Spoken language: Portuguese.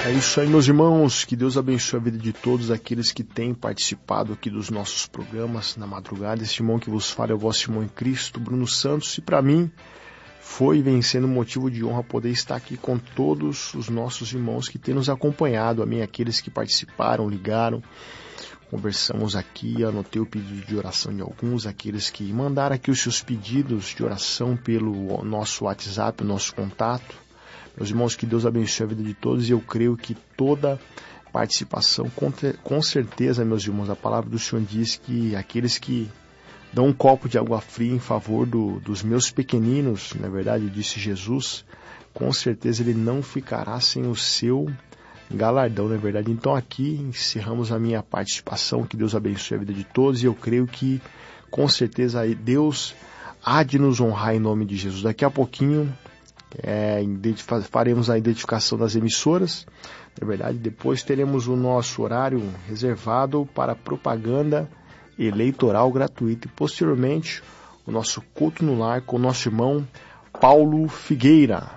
É isso aí, meus irmãos, que Deus abençoe a vida de todos aqueles que têm participado aqui dos nossos programas na madrugada. Este irmão que vos fala é o vosso irmão em Cristo, Bruno Santos, e para mim foi e vem sendo motivo de honra poder estar aqui com todos os nossos irmãos que têm nos acompanhado, a mim, aqueles que participaram, ligaram, conversamos aqui, anotei o pedido de oração de alguns, aqueles que mandaram aqui os seus pedidos de oração pelo nosso WhatsApp, o nosso contato. Meus irmãos, que Deus abençoe a vida de todos, e eu creio que toda participação, com certeza, meus irmãos, a palavra do Senhor diz que aqueles que dão um copo de água fria em favor dos meus pequeninos, na verdade, disse Jesus, com certeza ele não ficará sem o seu galardão, na verdade. Então aqui encerramos a minha participação, que Deus abençoe a vida de todos, e eu creio que com certeza Deus há de nos honrar em nome de Jesus. Daqui a pouquinho faremos a identificação das emissoras, na verdade, depois teremos o nosso horário reservado para propaganda eleitoral gratuita e posteriormente o nosso culto no lar com o nosso irmão Paulo Figueira.